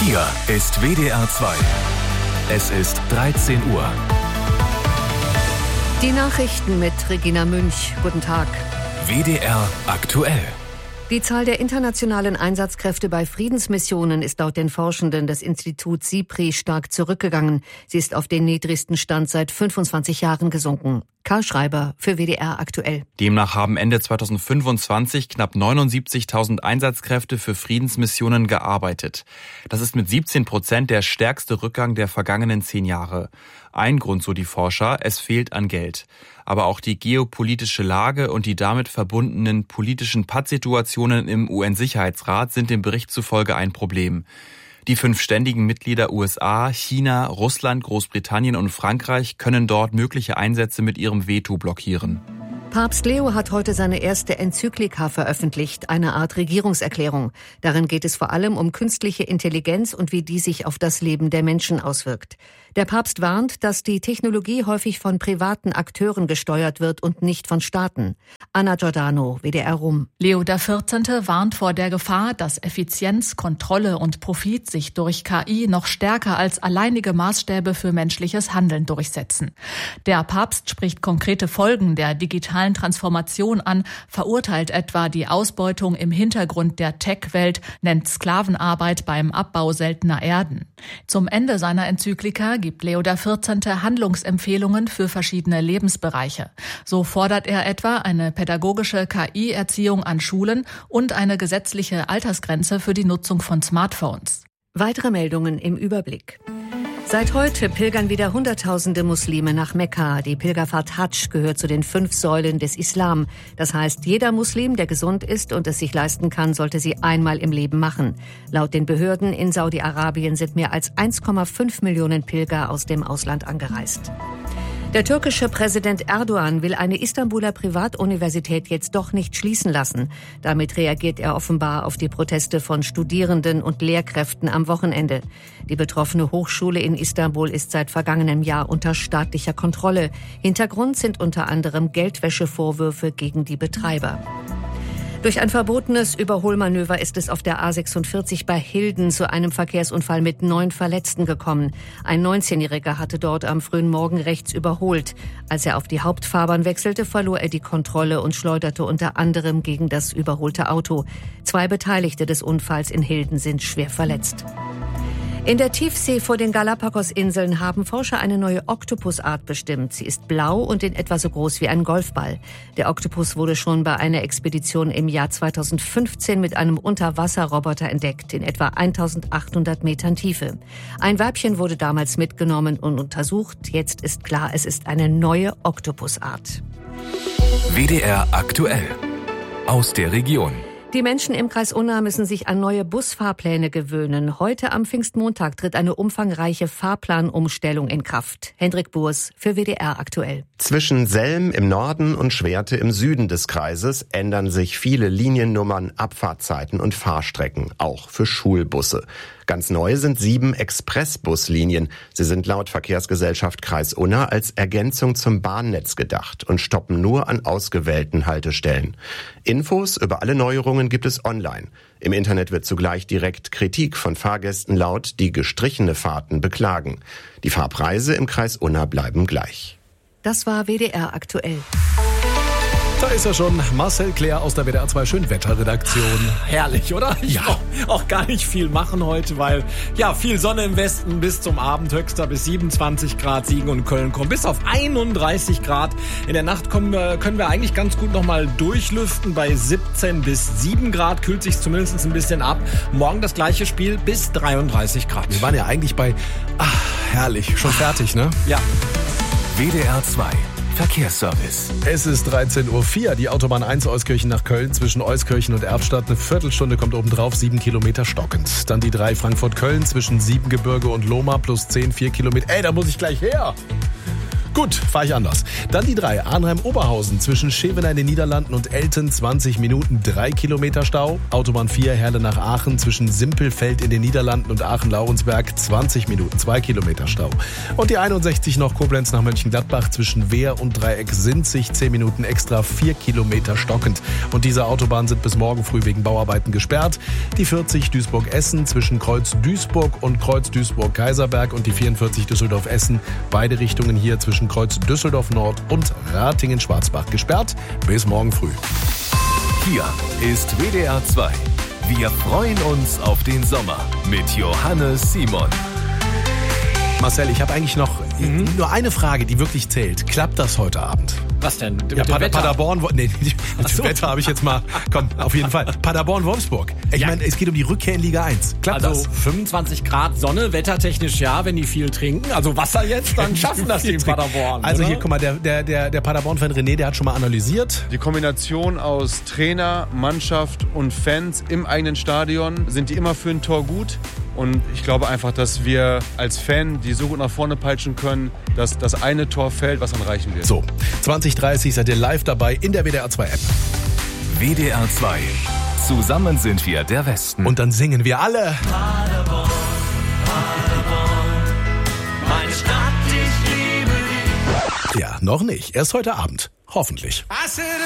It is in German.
Hier ist WDR 2. Es ist 13 Uhr. Die Nachrichten mit Regina Münch. Guten Tag. WDR aktuell. Die Zahl der internationalen Einsatzkräfte bei Friedensmissionen ist laut den Forschenden des Instituts SIPRI stark zurückgegangen. Sie ist auf den niedrigsten Stand seit 25 Jahren gesunken. Karl Schreiber für WDR aktuell. Demnach haben Ende 2025 knapp 79.000 Einsatzkräfte für Friedensmissionen gearbeitet. Das ist mit 17% der stärkste Rückgang der vergangenen 10 Jahre. Ein Grund, so die Forscher, es fehlt an Geld. Aber auch die geopolitische Lage und die damit verbundenen politischen Pattsituationen im UN-Sicherheitsrat sind dem Bericht zufolge ein Problem. Die 5 ständigen Mitglieder USA, China, Russland, Großbritannien und Frankreich können dort mögliche Einsätze mit ihrem Veto blockieren. Papst Leo hat heute seine erste Enzyklika veröffentlicht, eine Art Regierungserklärung. Darin geht es vor allem um künstliche Intelligenz und wie die sich auf das Leben der Menschen auswirkt. Der Papst warnt, dass die Technologie häufig von privaten Akteuren gesteuert wird und nicht von Staaten. Anna Giordano, WDR Rum. Leo XIV. Warnt vor der Gefahr, dass Effizienz, Kontrolle und Profit sich durch KI noch stärker als alleinige Maßstäbe für menschliches Handeln durchsetzen. Der Papst spricht konkrete Folgen der digitalen Transformation an, verurteilt etwa die Ausbeutung im Hintergrund der Tech-Welt, nennt Sklavenarbeit beim Abbau seltener Erden. Zum Ende seiner Enzyklika gibt Leo XIV. Handlungsempfehlungen für verschiedene Lebensbereiche. So fordert er etwa eine pädagogische KI-Erziehung an Schulen und eine gesetzliche Altersgrenze für die Nutzung von Smartphones. Weitere Meldungen im Überblick. Seit heute pilgern wieder Hunderttausende Muslime nach Mekka. Die Pilgerfahrt Hadsch gehört zu den 5 Säulen des Islam. Das heißt, jeder Muslim, der gesund ist und es sich leisten kann, sollte sie einmal im Leben machen. Laut den Behörden in Saudi-Arabien sind mehr als 1,5 Millionen Pilger aus dem Ausland angereist. Der türkische Präsident Erdogan will eine Istanbuler Privatuniversität jetzt doch nicht schließen lassen. Damit reagiert er offenbar auf die Proteste von Studierenden und Lehrkräften am Wochenende. Die betroffene Hochschule in Istanbul ist seit vergangenem Jahr unter staatlicher Kontrolle. Hintergrund sind unter anderem Geldwäschevorwürfe gegen die Betreiber. Durch ein verbotenes Überholmanöver ist es auf der A46 bei Hilden zu einem Verkehrsunfall mit 9 Verletzten gekommen. Ein 19-Jähriger hatte dort am frühen Morgen rechts überholt. Als er auf die Hauptfahrbahn wechselte, verlor er die Kontrolle und schleuderte unter anderem gegen das überholte Auto. 2 Beteiligte des Unfalls in Hilden sind schwer verletzt. In der Tiefsee vor den Galapagos-Inseln haben Forscher eine neue Oktopusart bestimmt. Sie ist blau und in etwa so groß wie ein Golfball. Der Oktopus wurde schon bei einer Expedition im Jahr 2015 mit einem Unterwasserroboter entdeckt, in etwa 1800 Metern Tiefe. Ein Weibchen wurde damals mitgenommen und untersucht. Jetzt ist klar, es ist eine neue Oktopusart. WDR aktuell. Aus der Region. Die Menschen im Kreis Unna müssen sich an neue Busfahrpläne gewöhnen. Heute am Pfingstmontag tritt eine umfangreiche Fahrplanumstellung in Kraft. Hendrik Burs für WDR aktuell. Zwischen Selm im Norden und Schwerte im Süden des Kreises ändern sich viele Liniennummern, Abfahrtzeiten und Fahrstrecken, auch für Schulbusse. Ganz neu sind 7 Expressbuslinien. Sie sind laut Verkehrsgesellschaft Kreis Unna als Ergänzung zum Bahnnetz gedacht und stoppen nur an ausgewählten Haltestellen. Infos über alle Neuerungen gibt es online. Im Internet wird zugleich direkt Kritik von Fahrgästen laut, die gestrichene Fahrten beklagen. Die Fahrpreise im Kreis Unna bleiben gleich. Das war WDR aktuell. Da ist er schon, Marcel Claire aus der WDR 2 Schönwetterredaktion. Herrlich, oder? Ja. Auch gar nicht viel machen heute, weil ja viel Sonne im Westen bis zum Abend, höchster bis 27 Grad, Siegen und Köln kommen bis auf 31 Grad. In der Nacht können wir eigentlich ganz gut nochmal durchlüften. Bei 17 bis 7 Grad kühlt sich zumindest ein bisschen ab. Morgen das gleiche Spiel bis 33 Grad. Wir waren ja eigentlich bei, herrlich, schon fertig, ne? Ja. WDR 2. Verkehrsservice. Es ist 13:04 Uhr. Die Autobahn 1 Euskirchen nach Köln zwischen Euskirchen und Erftstadt. Eine Viertelstunde kommt obendrauf, 7 Kilometer stockend. Dann die 3 Frankfurt-Köln zwischen Siebengebirge und Lohmar plus 10, 4 Kilometer. Da muss ich gleich her. Gut, fahre ich anders. Dann die 3, Arnheim-Oberhausen zwischen Schevener in den Niederlanden und Elten, 20 Minuten, 3 Kilometer Stau. Autobahn 4, Herle nach Aachen zwischen Simpelfeld in den Niederlanden und Aachen-Laurensberg, 20 Minuten, 2 Kilometer Stau. Und die 61 noch Koblenz nach Mönchengladbach zwischen Wehr und Dreieck-Sinzig, 10 Minuten extra, 4 Kilometer stockend. Und diese Autobahnen sind bis morgen früh wegen Bauarbeiten gesperrt. Die 40 Duisburg-Essen zwischen Kreuz Duisburg und Kreuz Duisburg-Kaiserberg und die 44 Düsseldorf-Essen, beide Richtungen hier zwischen Kreuz Düsseldorf-Nord und Ratingen-Schwarzbach gesperrt bis morgen früh. Hier ist WDR 2. Wir freuen uns auf den Sommer mit Johannes Simon. Marcel, ich habe eigentlich noch nur eine Frage, die wirklich zählt. Klappt das heute Abend? Was denn? Ja, Paderborn, nee, das Wetter habe ich jetzt mal, komm, auf jeden Fall. Paderborn-Wolfsburg. Ich meine, es geht um die Rückkehr in Liga 1. Klappt also das? 25 Grad Sonne, wettertechnisch ja, wenn die viel trinken. Also Wasser jetzt, dann schaffen das die in Paderborn. Also oder? hier, guck mal, der Paderborn-Fan René, der hat schon mal analysiert. Die Kombination aus Trainer, Mannschaft und Fans im eigenen Stadion, sind die immer für ein Tor gut. Und ich glaube einfach, dass wir als Fan die so gut nach vorne peitschen können, dass das eine Tor fällt, was dann reichen wird. So, 20:30 seid ihr live dabei in der WDR 2 App. WDR 2. Zusammen sind wir der Westen. Und dann singen wir alle. Paderborn, Paderborn, meine Stadt, ich liebe dich. Ja, noch nicht. Erst heute Abend. Hoffentlich. I said